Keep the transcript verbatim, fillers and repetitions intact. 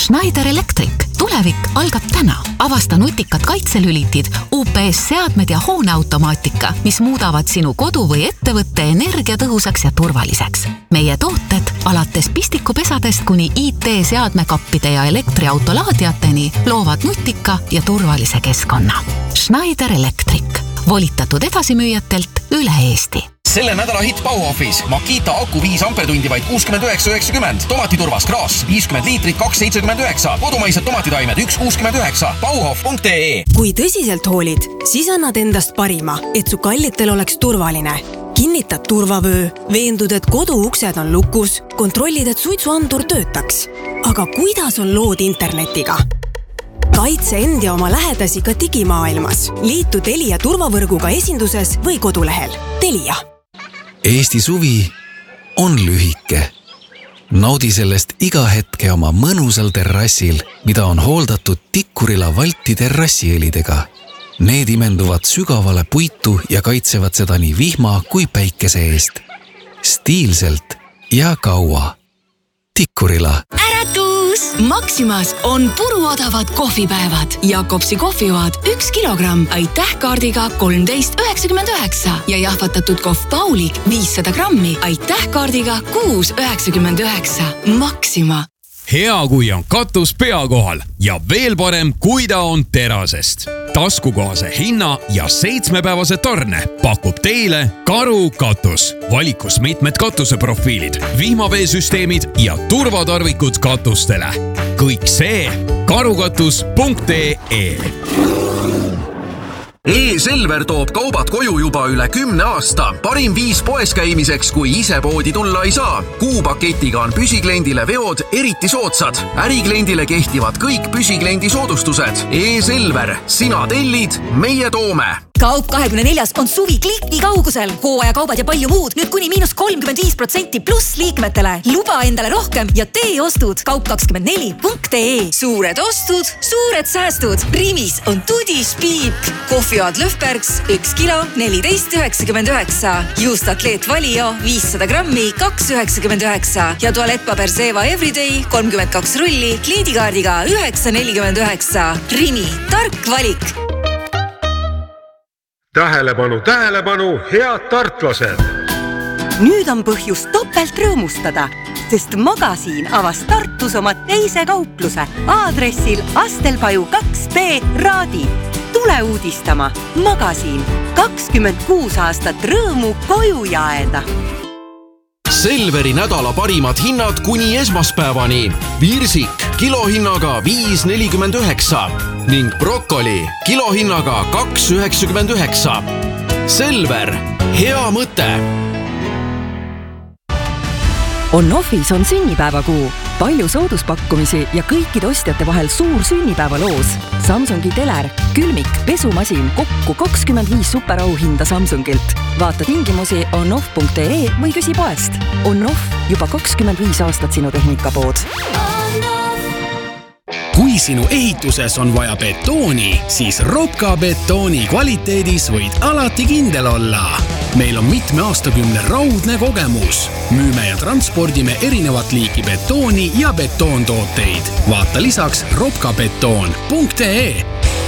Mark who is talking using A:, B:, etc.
A: Schneider Electric. Tulevik algab täna. Avasta nutikad kaitselülitid, U P S-seadmed ja hooneautomaatika, mis muudavad sinu kodu või ettevõtte energiatõhusaks ja turvaliseks. Meie tooted alates pistikupesadest kuni I T-seadmekappide ja elektriautolaadiateni loovad nutika ja turvalise keskkonna. Schneider Electric. Volitatud edasimüüjatelt üle Eesti.
B: Selle nädala hit Bauhofis. Makita aku viis ampertundi vaid kuuskümmend üheksa üheksakümmend. Tomatiturvas Kraas viiskümmend liitrit kaks seitsekümmend üheksa. Kodumaised tomatitaimed üks kuuskümmend üheksa. bauhof punkt ee.
C: Kui tõsiselt hoolid, siis annad endast parima, et su kallitel oleks turvaline. Kinnitad turvavöö, veendud, et koduuksed on lukus, kontrollid, et suitsuandur töötaks. Aga kuidas on lood internetiga? Kaitse end ja oma lähedasi ka digimaailmas. Liitu Telia turvavõrguga esinduses või kodulehel. Telia.
D: Eesti suvi on lühike. Naudi sellest iga hetke oma mõnusal terrassil, mida on hooldatud Tikkurila Valti terrassielidega. Need imenduvad sügavale puitu ja kaitsevad seda nii vihma kui päikese eest. Stiilselt ja kaua. Tikkurila.
E: Äratus! Maximas on puruodavad kohvipäevad. Jakobsi kohvijoad üks kilogramm aitäh kaardiga kolmteist üheksakümmend üheksa ja jahvatatud kohv Paulik viissada grammi aitäh kaardiga kuus üheksakümmend üheksa. Maxima.
F: Hea, kui on katus pea kohal ja veel parem, kui ta on terasest. Taskukohase hinna ja seitsmepäevase tarne pakub teile Karu katus. Valikus mitmed katuseprofiilid, vihmaveesüsteemid ja turvatarvikud katustele. Kõik see karukatus punkt ee.
B: E-Selver toob kaubad koju juba üle kümne aasta. Parim viis poes käimiseks, kui ise poodi tulla ei saa. Kuupaketiga on püsikliendile veod eriti soodsad. Ärikliendile kehtivad kõik püsiklendi soodustused. E-Selver. Sina tellid, meie toome.
G: Kaup kahekümne neljas on suvi kliki kaugusel. Hooaja kaubad ja palju muud. Nüüd kuni miinus kolmkümmend viis protsenti pluss liikmetele. Luba endale rohkem ja tee ostud. Kaup kakskümmend neli punkt ee. Suured ostud, suured säästud. Rimis on tudis piip. Kohvijoad Lõhbergs üks kilo neliteist üheksakümmend üheksa. Just Atleet Valio viissada grammi kaks üheksakümmend üheksa. Ja tualettpaber Seva Everyday kolmkümmend kaks rulli kliidikaardiga üheksa nelikümmend üheksa. Rimi, tark valik.
H: Tähelepanu, tähelepanu, head tartlased!
I: Nüüd on põhjus topelt rõõmustada, sest Magasiin avas Tartus oma teise kaupluse aadressil Astelpaju kaks B Raadi. Tule uudistama. Magasiin. kakskümmend kuus aastat rõõmu koju jaeda.
B: Selveri nädala parimad hinnad kuni esmaspäevani. Virsik kilohinnaga viis nelikümmend üheksa ning brokoli kilohinnaga kaks üheksakümmend üheksa. Selver. Hea mõte.
J: On-Offis on sünnipäevakuu. Palju sooduspakkumisi ja kõikide ostjate vahel suur sünnipäevaloos. Samsungi teler, külmik, pesumasin, kokku kakskümmend viis superauhinda Samsungilt. Vaata tingimusi on-off punkt ee või küsi poest. On-Off juba kakskümmend viis aastat sinu tehnikapood.
K: Kui sinu ehituses on vaja betooni, siis Ropka betooni kvaliteedis võid alati kindel olla. Meil on mitme aastakümne raudne kogemus. Müüme ja transpordime erinevat liiki betooni ja betoontooteid. Vaata lisaks ropkabetoon punkt ee.